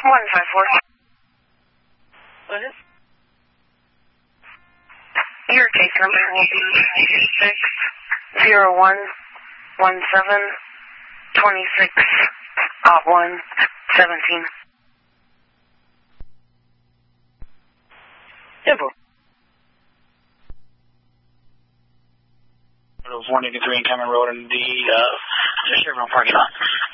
154. What is? Your case number will be 6011726-117. Simple. 183 in Cameron Road in the Chevron parking lot.